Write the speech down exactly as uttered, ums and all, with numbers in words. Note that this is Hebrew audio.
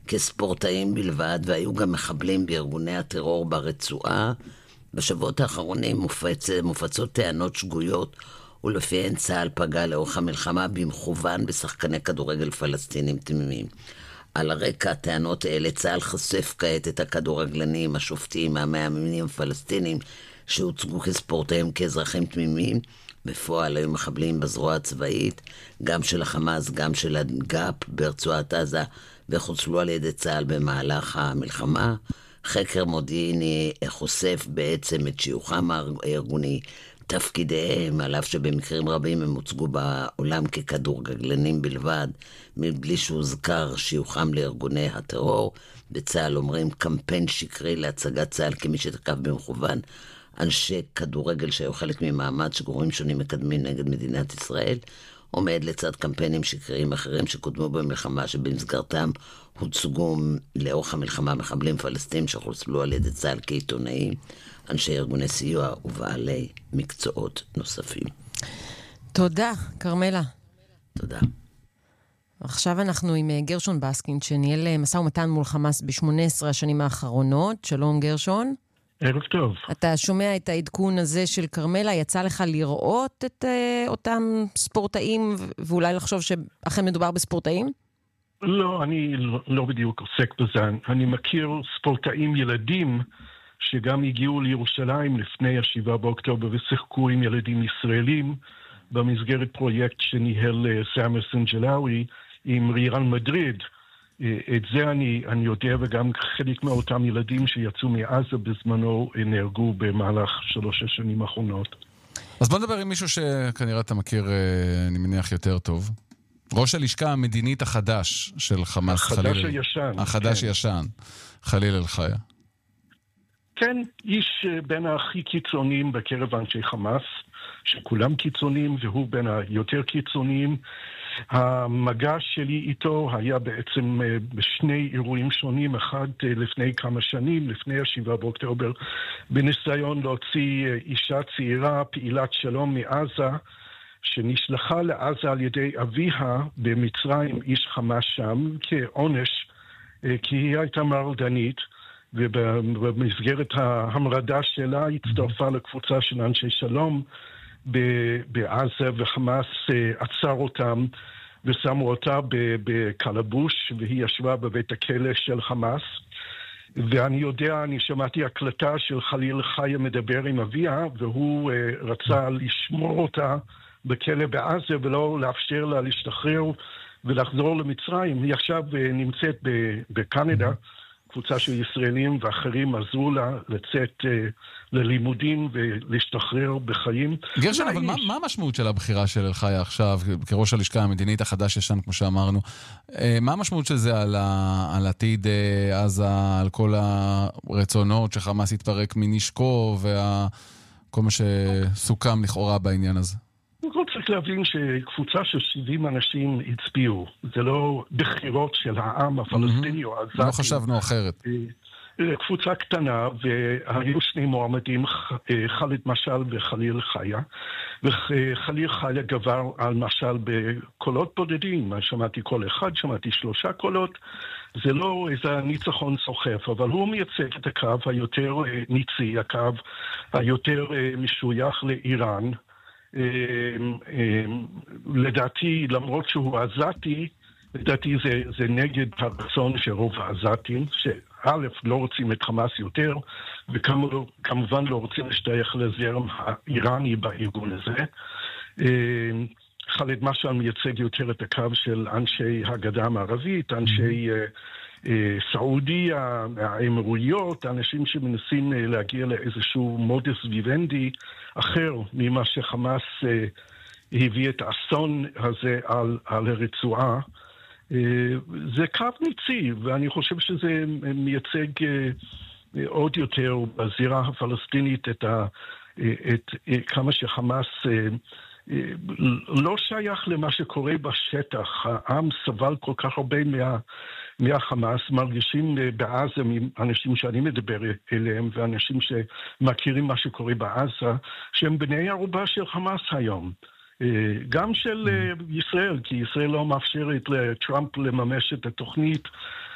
כספורטאים בלבד, והיו גם מחבלים בארגוני הטרור ברצועה. בשבועות האחרונים מופצ... מופצות טענות שגויות, ולפיהן צה"ל פגע לאורך המלחמה במכוון בשחקני כדורגל פלסטינים תמימים. על הרקע הטענות האלה צה"ל חושף כעת את הכדורגלנים, השופטים, המאמנים הפלסטינים שהוצגו כספורטאים כאזרחים תמימים. בפועל היו מחבלים בזרוע הצבאית, גם של החמאס, גם של הגאפ ברצועת עזה, וחוסלו על ידי צה"ל במהלך המלחמה. חקר מודיעיני חושף בעצם את שיוכם הארגוני, תפקידיהם, על אף שבמקרים רבים הם הוצגו בעולם ככדורגלנים בלבד, מבלי שהוזכר שיוכם לארגוני הטרור. בצה"ל אומרים קמפיין שקרי להצגת צה"ל כמי שתקף במכוון אנשי כדורגל שהיו חלק ממעמד שגורמים שונים מקדמים נגד מדינת ישראל, עומד לצד קמפיינים שקריים אחרים שקודמו במלחמה, שבמסגרתם הוצגו לאורך המלחמה מחבלים פלסטינים שחוסלו על ידי צה"ל כעיתונאים, אנשי ארגוני סיוע ובעלי מקצועות נוספים. תודה, קרמלה. תודה. עכשיו אנחנו עם גרשון בסקין, שניהל משא ומתן מול חמאס ב-שמונה עשרה השנים האחרונות. שלום גרשון. ערב טוב. אתה שומע את העדכון הזה של קרמלה, יצא לך לראות את uh, אותם ספורטאים, ואולי לחשוב שאכן מדובר בספורטאים? לא, אני לא, לא בדיוק עוסק בזה. אני מכיר ספורטאים ילדים שגם הגיעו לירושלים לפני השבעה באוקטובר ושיחקו עם ילדים ישראלים במסגרת פרויקט שניהל סאמר סנג'לאוי עם ריאל מדריד. את זה אני, אני יודע, וגם חלק מאותם ילדים שיצאו מעזה בזמנו נהרגו במהלך שלוש השנים האחרונות. אז בוא נדבר עם מישהו שכנראה אתה מכיר, אני מניח, יותר טוב. ראש הלשכה המדינית החדש של חמאס, החדש חליל... הישן. החדש כן. ישן, חליל אל-חיה. כן, איש בין הכי קיצוניים בקרב אנשי חמאס, שכולם קיצוניים, והוא בין היותר קיצוניים. המגע שלי איתו היה בעצם בשני אירועים שונים, אחד לפני כמה שנים, לפני השבעה באוקטובר, בניסיון להוציא אישה צעירה, פעילת שלום מעזה, שנשלחה לעזה על ידי אביה במצרים, איש חמאס שם, כעונש, כי היא הייתה מרדנית, ובמסגרת ההמרדה שלה הצטרפה לקבוצה של אנשי שלום בעזה, וחמאס עצר אותם ושמו אותה בקלבוש, והיא ישבה בבית הכלא של חמאס. ואני יודע, אני שמעתי הקלטה של חליל חיה מדבר עם אביה, והוא רצה לשמור אותה בכלא בעזה ולא לאפשר לה להשתחרר ולחזור למצרים. היא עכשיו נמצאת בקנדה, קבוצה של ישראלים ואחרים עזרו לה לצאת uh, ללימודים ולהשתחרר בחיים. גרשון, אבל מה, מה המשמעות של הבחירה של אל-חיה עכשיו, כראש הלשכה המדינית החדש ישן, כמו שאמרנו? Uh, מה המשמעות של זה על, ה, על עתיד uh, עזה, על כל הרצונות שחמאס יתפרק מנשקו, וכל מה שסוכם לכאורה בעניין הזה? לא צריך להבין שקבוצה של שבעים אנשים הצביעו. זה לא בחירות של העם הפלסטיני או העזתי. לא חשבנו אחרת. קבוצה קטנה, והיו שני מועמדים, חאלד משעל וחליל חיה. וחליל חיה גבר על משעל בקולות בודדים. שמעתי קול אחד, שמעתי שלושה קולות. זה לא איזה ניצחון סוחף, אבל הוא מייצג את הקו היותר ניצי, הקו היותר משוייך לאיראן. לדעתי, למרות שהוא עזתי, לדעתי זה, זה נגד הרצון של רוב העזתים, שא' לא רוצים את חמאס יותר, וכמובן לא רוצים להשתייך לזרם האיראני בארגון הזה. חאלד משעל מייצג יותר את הקו של אנשי הגדה המערבית, אנשי סעודיה, האמירויות, אנשים שמנסים להגיע לאיזשהו מודוס ויוונדי אחר ממה שחמאס הביא את האסון הזה על, על הרצועה. זה קו ניצי, ואני חושב שזה מייצג עוד יותר בזירה הפלסטינית את, ה, את כמה שחמאס לא שייך למה שקורה בשטח. העם סבל כל כך הרבה מה, מהחמאס, מרגישים בעזה מאנשים שאני מדבר אליהם, ואנשים שמכירים מה שקורה בעזה, שהם בני ערובה של חמאס היום. גם של ישראל, כי ישראל לא מאפשרת לטראמפ לממש את התוכנית